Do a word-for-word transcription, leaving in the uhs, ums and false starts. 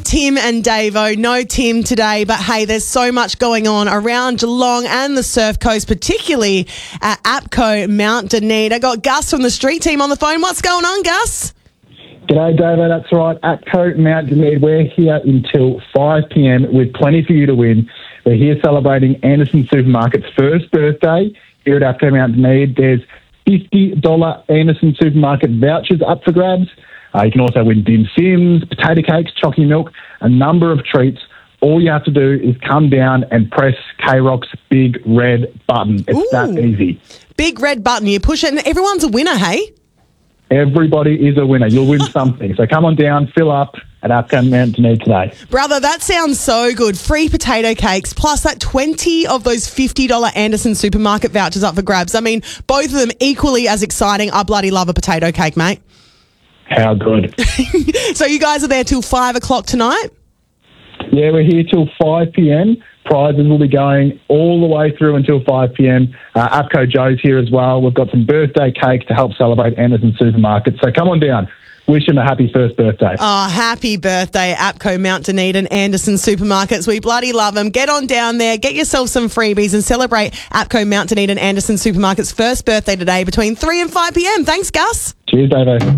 Tim and Davo. No Tim today, but hey, there's so much going on around Geelong and the Surf Coast, particularly at APCO Mount Dunedin. I got Gus from the street team on the phone. What's going on, Gus? G'day, Davo. That's right. APCO Mount Dunedin. We're here until five p.m. with plenty for you to win. We're here celebrating Anderson Supermarket's first birthday here at APCO Mount Dunedin. There's fifty dollars Anderson Supermarket vouchers up for grabs. Uh, you can also win dim sims, potato cakes, chocolate milk, a number of treats. All you have to do is come down and press K-Rock's big red button. It's Ooh. that easy. Big red button. You push it and everyone's a winner, hey? Everybody is a winner. You'll win something. So come on down, fill up at APCO Mount Dunedin today. Brother, that sounds so good. Free potato cakes, plus that twenty of those fifty dollars Anderson Supermarket vouchers up for grabs. I mean, both of them equally as exciting. I bloody love a potato cake, mate. How good. So you guys are there till five o'clock tonight? Yeah, we're here till five p.m. Prizes will be going all the way through until five p.m. Uh, APCO Joe's here as well. We've got some birthday cake to help celebrate Anderson Supermarket. So come on down. Wish him a happy first birthday. Oh, happy birthday, APCO Mount Dunedin Anderson Supermarkets. We bloody love them. Get on down there, get yourself some freebies and celebrate APCO Mount Dunedin Anderson Supermarkets' first birthday today between three and five p.m. Thanks, Gus. Cheers, Davo.